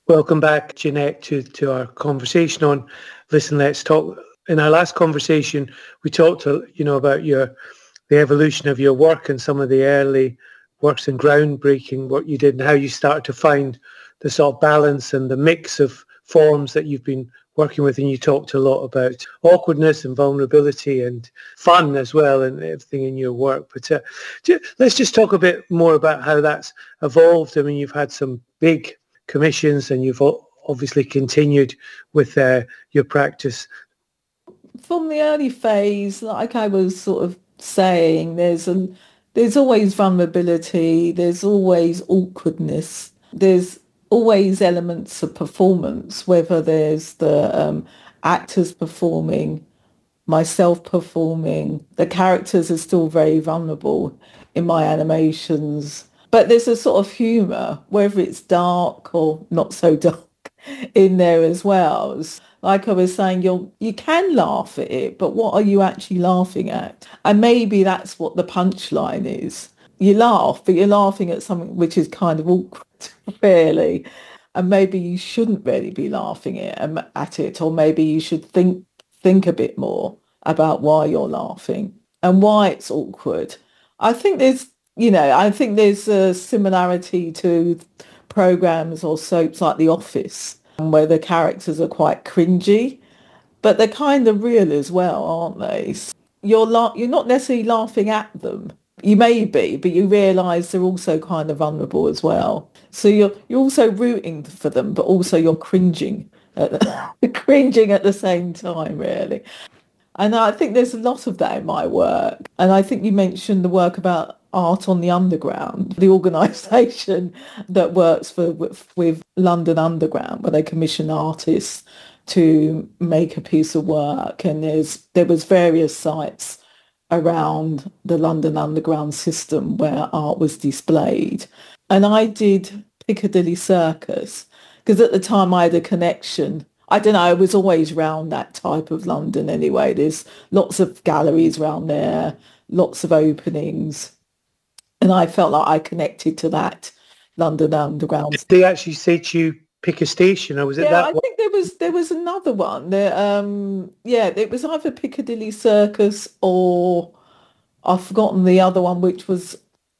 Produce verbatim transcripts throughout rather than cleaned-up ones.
Welcome back, Jeanette, to, to our conversation on Listen, Let's Talk. In our last conversation, we talked, uh, you know, about your the evolution of your work and some of the early works and groundbreaking work you did and how you started to find the sort of balance and the mix of forms that you've been working with. And you talked a lot about awkwardness and vulnerability and fun as well and everything in your work. But uh, ju- let's just talk a bit more about how that's evolved. I mean, you've had some big commissions and you've o- obviously continued with uh, your practice. From the early phase, like I was sort of saying, there's a, there's always vulnerability, there's always awkwardness, there's always elements of performance, whether there's the um, actors performing, myself performing. The characters are still very vulnerable in my animations. But there's a sort of humour, whether it's dark or not so dark, in there as well. Like I was saying, you you can laugh at it, but what are you actually laughing at? And maybe that's what the punchline is. You laugh, but you're laughing at something which is kind of awkward, really. And maybe you shouldn't really be laughing at, um, at it, or maybe you should think think a bit more about why you're laughing and why it's awkward. I think there's, you know, I think there's a similarity to programs or soaps like The Office, where the characters are quite cringy, but they're kind of real as well, aren't they? You're la- you're not necessarily laughing at them. You may be, but you realise they're also kind of vulnerable as well. So you're you're also rooting for them, but also you're cringing at the, cringing at the same time, really. And I think there's a lot of that in my work. And I think you mentioned the work about Art on the Underground, the organisation that works for with, with London Underground, where they commission artists to make a piece of work. And there's there was various sites around the London Underground system where art was displayed. And I did Piccadilly Circus because at the time I had a connection. I don't know, I was always round that type of London anyway. There's lots of galleries around there, lots of openings. And I felt like I connected to that London Underground. Did they actually say to you, pick a station, or was it Yeah, that I one? think there was there was another one. There, um, yeah, it was either Piccadilly Circus or I've forgotten the other one, which was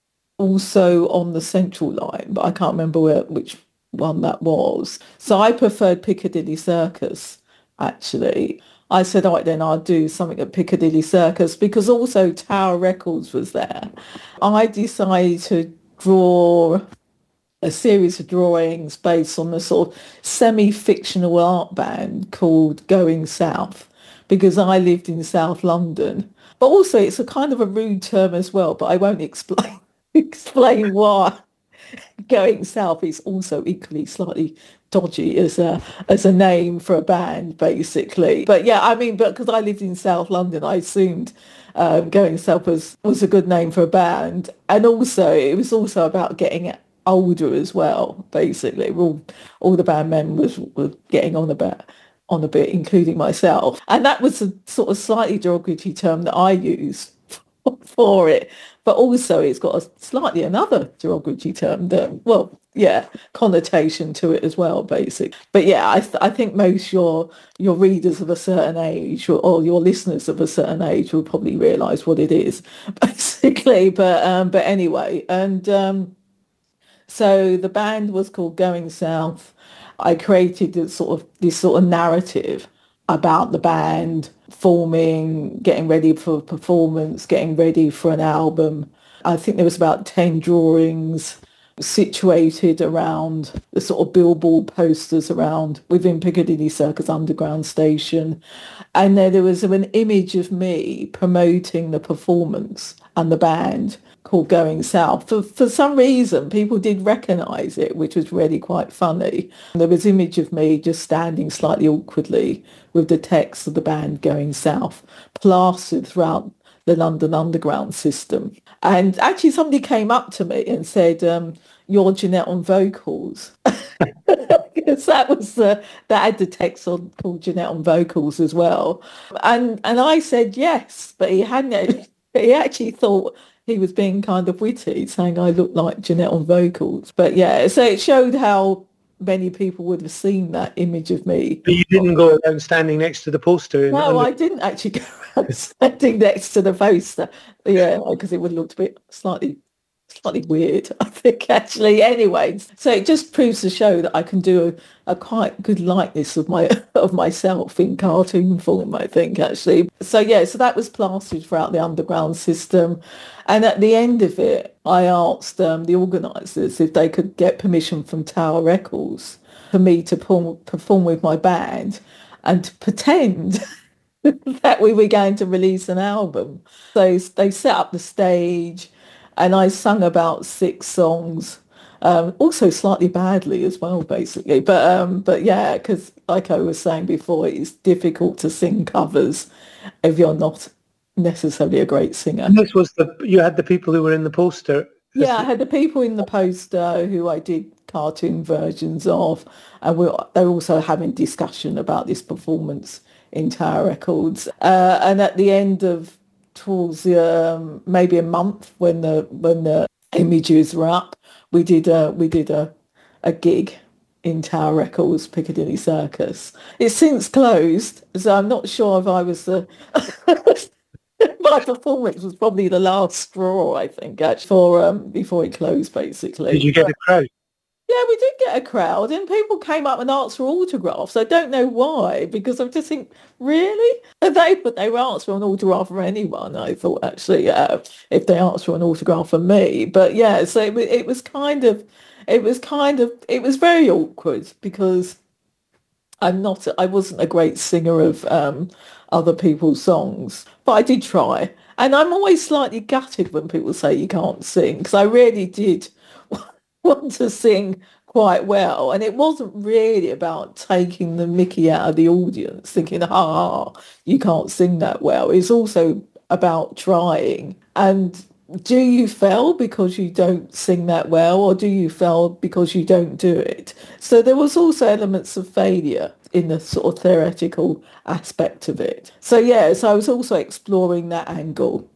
also on the Central Line, but I can't remember where, which one that was. So I preferred Piccadilly Circus, actually. I said, all right, then I'll do something at Piccadilly Circus because also Tower Records was there. I decided to draw a series of drawings based on a sort of semi-fictional art band called Going South because I lived in South London. But also it's a kind of a rude term as well, but I won't explain explain why. Going South is also equally slightly dodgy as a as a name for a band, basically. But yeah, I mean, but because I lived in South London, I assumed um, Going South was was a good name for a band, and also it was also about getting older as well. Basically, all all the band members were getting on about on a bit, including myself, and that was a sort of slightly derogatory term that I used for it. But also it's got a slightly another derogatory term that, well, yeah, connotation to it as well, basically. But yeah, I, th- I think most your your readers of a certain age or, or your listeners of a certain age will probably realise what it is, basically. But um, but anyway, and um, so the band was called Going South. I created this sort of this sort of narrative about the band forming, getting ready for a performance, getting ready for an album. I think there was about ten drawings situated around the sort of billboard posters around within Piccadilly Circus Underground Station. And then there was an image of me promoting the performance and the band called Going South. For, for some reason, people did recognise it, which was really quite funny. There was an image of me just standing slightly awkwardly with the text of the band Going South plastered throughout the London Underground system. And actually somebody came up to me and said, um, you're Jeanette on vocals. Because that was uh, that had the text on called Jeanette on vocals as well. And and I said yes, but he hadn't he actually thought he was being kind of witty, saying I looked like Jeanette on vocals. But yeah, so it showed how many people would have seen that image of me. But you didn't go around standing next to the poster. In, No, under- I didn't actually go around standing next to the poster. Yeah, because it would have looked a bit slightly slightly weird, I think, actually. Anyways, so it just proves to show that I can do a, a quite good likeness of my of myself in cartoon form, I think, actually. So yeah, so that was plastered throughout the underground system. And at the end of it, I asked um, the organisers if they could get permission from Tower Records for me to perform, perform with my band and to pretend that we were going to release an album. So they set up the stage and I sung about six songs, um, also slightly badly as well, basically. But um, but yeah, because like I was saying before, it's difficult to sing covers if you're not necessarily a great singer. And this was the, you had the people who were in the poster. Yeah, I had the people in the poster who I did cartoon versions of, and we they're also having discussion about this performance in Tower Records. Uh, and at the end of towards the, um, maybe a month when the when the images were up, we did a we did a a gig in Tower Records, Piccadilly Circus. It's since closed, so I'm not sure if I was the my performance was probably the last straw, I think, actually, for um before it closed, basically. Did you get a crowd? Yeah, we did get a crowd and people came up and asked for autographs. I don't know why, because I just think, really? And they, but they were asked for an autograph for anyone, I thought, actually, uh, if they asked for an autograph for me. But yeah, so it, it was kind of, it was kind of, it was very awkward because I'm not, I wasn't a great singer of um, other people's songs, but I did try. And I'm always slightly gutted when people say you can't sing, because I really did want to sing quite well. And it wasn't really about taking the mickey out of the audience, thinking, ha ha, you can't sing that well. It's also about trying. And do you fail because you don't sing that well, or do you fail because you don't do it? So there was also elements of failure in the sort of theoretical aspect of it. So yeah, so I was also exploring that angle